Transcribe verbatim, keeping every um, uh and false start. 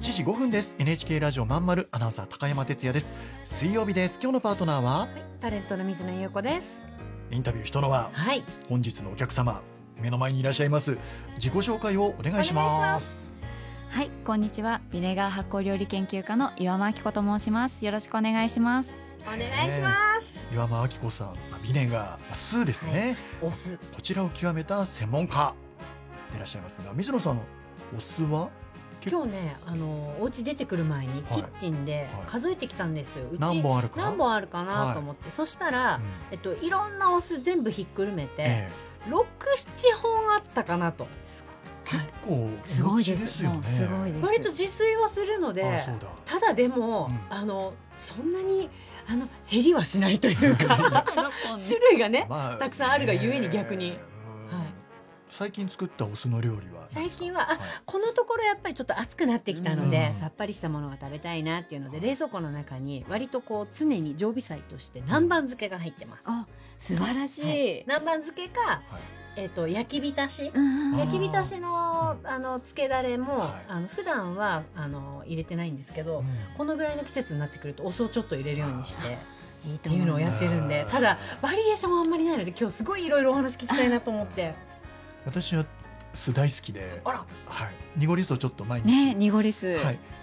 ちじごふんです。 エヌエイチケー ラジオまんまるアナウンサー高山哲也です。水曜日です。今日のパートナーは、 はい、タレントの水野優子です。 インタビュー人のは、 はい、 本日のお客様目の前にいらっしゃいます。自己紹介をお願いします。 お願いします。 はい、こんにちは。ビネガー発酵料理研究家の岩間明子と申します。よろしくお願いします。 お願いします。 岩間明子さん、ビネガー、酢ですね、 はい、お酢、 こちらを極めた専門家でいらっしゃいますが、水野さん、お酢は今日ね、あのお家出てくる前にキッチンで数えてきたんですよ、 はい、 うち何本あるか何本あるかなと思って、はい、そしたら、うん、えっと、いろんなお酢全部ひっくるめて、ええ、ろく、ななほんあったかなと。 結構すごいですよね。 すごいです。 割と自炊はするので、 あ、そうだ。 ただでも、うん、あのそんなにあの減りはしないというか種類がね、まあ、たくさんあるがゆえに逆に、はい、 最近作ったお酢の料理は最近はあ、はい、このところやっぱりちょっと暑くなってきたので、さっぱりしたものが食べたいなっていうので、冷蔵庫の中に割とこう常に常備菜として南蛮漬けが入ってます。 あ、素晴らしい、はい、 南蛮漬けか、はい、えー、と焼き浸し、焼き浸しの、あの漬けだれも、はい、あの普段はあの入れてないんですけど、うん、このぐらいの季節になってくるとお酢をちょっと入れるようにしていいっていうのをやってるんで、ただバリエーションはあんまりないので、今日すごいいろいろお話聞きたいなと思って私は酢大好きで、 あら、 はい、濁り酢をちょっと毎日、 ね、濁り酢、 はい、